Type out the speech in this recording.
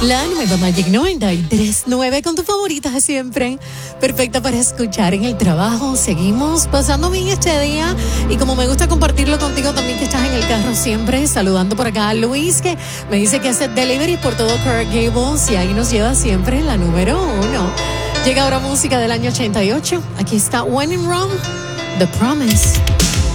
La nueva Magic 93.9 con tus favoritas de siempre. Perfecta para escuchar en el trabajo. Seguimos pasando bien este día. Y como me gusta compartirlo contigo también que estás en el carro siempre. Saludando por acá a Luis que me dice que hace delivery por todo Coral Gables. Y ahí nos lleva siempre la número 1. Llega ahora música del año 88. Aquí está When in Rome, The Promise.